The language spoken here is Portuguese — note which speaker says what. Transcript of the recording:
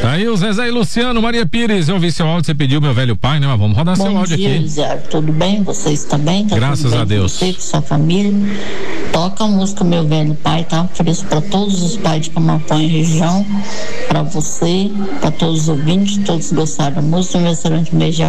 Speaker 1: Tá aí o Zezé e Luciano, Maria Pires, eu ouvi seu áudio, você pediu Meu Velho Pai, né? Mas vamos rodar seu áudio aqui.
Speaker 2: Bom dia, Zé, tudo bem? Você está bem? Tá
Speaker 1: Graças a Deus.
Speaker 2: Você, com sua família. Toca a música Meu Velho Pai, tá? Ofereço para todos os pais de Camaquã e região, para você, para todos os ouvintes, todos gostaram da música, no restaurante Beijão